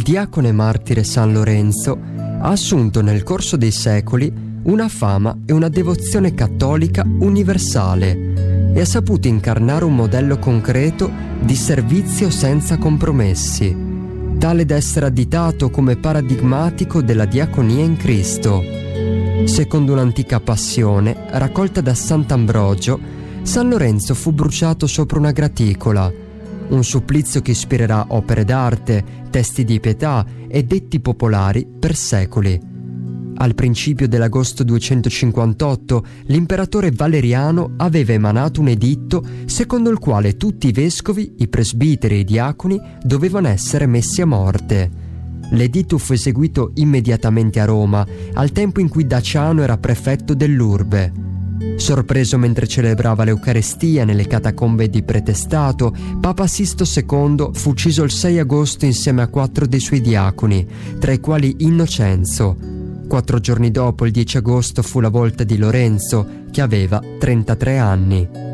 Il diacone martire San Lorenzo ha assunto nel corso dei secoli una fama e una devozione cattolica universale e ha saputo incarnare un modello concreto di servizio senza compromessi, tale da essere additato come paradigmatico della diaconia in Cristo. Secondo un'antica passione raccolta da Sant'Ambrogio, San Lorenzo fu bruciato sopra una graticola, un supplizio che ispirerà opere d'arte, testi di pietà e detti popolari per secoli. Al principio dell'agosto 258, l'imperatore Valeriano aveva emanato un editto secondo il quale tutti i vescovi, i presbiteri e i diaconi dovevano essere messi a morte. L'editto fu eseguito immediatamente a Roma, al tempo in cui Daciano era prefetto dell'urbe. Sorpreso mentre celebrava l'Eucarestia nelle catacombe di Pretestato, Papa Sisto II fu ucciso il 6 agosto insieme a 4 dei suoi diaconi, tra i quali Innocenzo. 4 giorni dopo, il 10 agosto, fu la volta di Lorenzo, che aveva 33 anni.